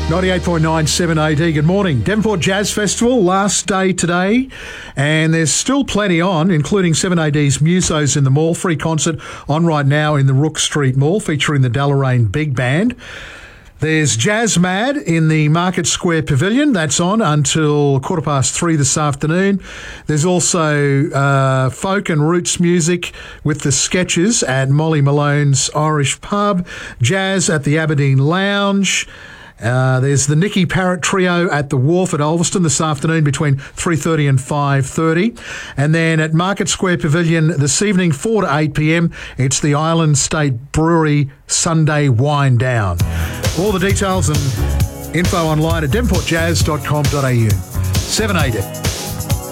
98.97 AD, good morning. Devonport Jazz Festival, last day today, and there's still plenty on, including 7AD's Musos in the Mall, free concert on right now in the Rook Street Mall, featuring the Deloraine Big Band. There's Jazz Mad in the Market Square Pavilion. That's on until 3:15 this afternoon. There's also folk and roots music with the Sketches at Molly Malone's Irish Pub. Jazz at the Aberdeen Lounge. There's the Nicky Parrott Trio at the Wharf at Ulverston this afternoon between 3:30 and 5:30. And then at Market Square Pavilion this evening, 4 to 8 p.m, it's the Island State Brewery Sunday Wine Down. All the details and info online at devonportjazz.com.au. 7AD.